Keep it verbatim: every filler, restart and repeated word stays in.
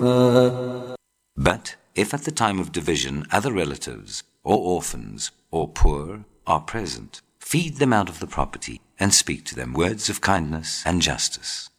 But if at the time of division other relatives or orphans or poor are present, feed them out of the property and speak to them words of kindness and justice.